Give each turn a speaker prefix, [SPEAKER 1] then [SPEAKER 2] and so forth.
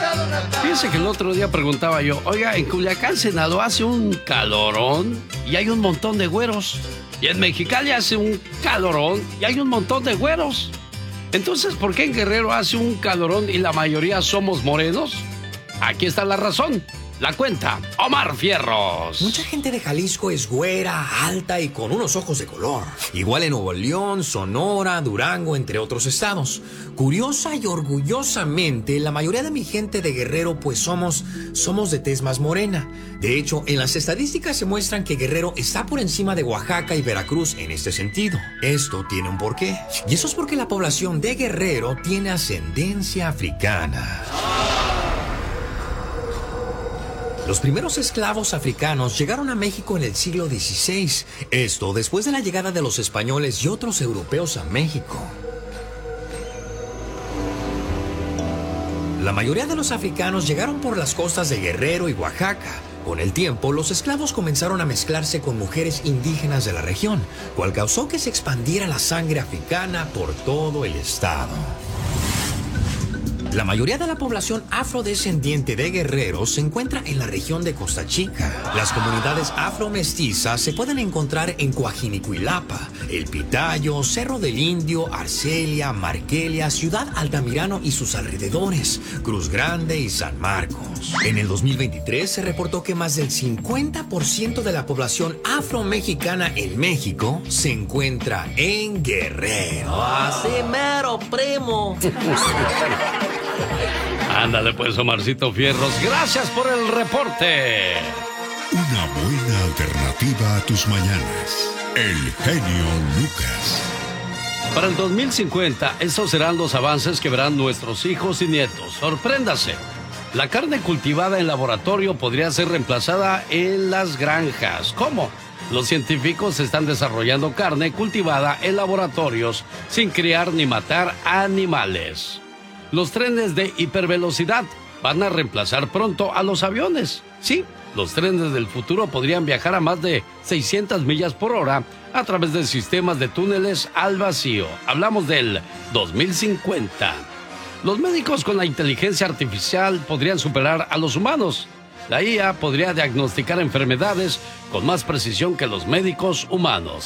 [SPEAKER 1] Fíjense que el otro día preguntaba yo, oiga, en Culiacán, Sinaloa hace un calorón y hay un montón de güeros. Y en Mexicali hace un calorón y hay un montón de güeros. Entonces, ¿por qué en Guerrero hace un calorón y la mayoría somos morenos? Aquí está la razón. La cuenta Omar Fierros.
[SPEAKER 2] Mucha gente de Jalisco es güera, alta y con unos ojos de color. Igual en Nuevo León, Sonora, Durango, entre otros estados. Curiosa y orgullosamente, la mayoría de mi gente de Guerrero pues somos de tez más morena. De hecho, en las estadísticas se muestran que Guerrero está por encima de Oaxaca y Veracruz en este sentido. Esto tiene un porqué. Y eso es porque la población de Guerrero tiene ascendencia africana. Los primeros esclavos africanos llegaron a México en el siglo XVI. Esto después de la llegada de los españoles y otros europeos a México. La mayoría de los africanos llegaron por las costas de Guerrero y Oaxaca. Con el tiempo, los esclavos comenzaron a mezclarse con mujeres indígenas de la región, cual causó que se expandiera la sangre africana por todo el estado. La mayoría de la población afrodescendiente de Guerrero se encuentra en la región de Costa Chica. Las comunidades afromestizas se pueden encontrar en Coajinicuilapa, El Pitayo, Cerro del Indio, Arcelia, Marquelia, Ciudad Altamirano y sus alrededores, Cruz Grande y San Marcos. En el 2023 se reportó que más del 50% de la población afromexicana en México se encuentra en Guerrero.
[SPEAKER 3] ¡Así mero, primo!
[SPEAKER 1] Ándale pues, Omarcito Fierros, gracias por el reporte.
[SPEAKER 4] Una buena alternativa a tus mañanas. El genio Lucas.
[SPEAKER 1] Para el 2050, estos serán los avances que verán nuestros hijos y nietos. Sorpréndase. La carne cultivada en laboratorio podría ser reemplazada en las granjas. ¿Cómo? Los científicos están desarrollando carne cultivada en laboratorios sin criar ni matar animales. Los trenes de hipervelocidad van a reemplazar pronto a los aviones. Sí, los trenes del futuro podrían viajar a más de 600 millas por hora a través de sistemas de túneles al vacío. Hablamos del 2050. Los médicos con la inteligencia artificial podrían superar a los humanos. La IA podría diagnosticar enfermedades con más precisión que los médicos humanos.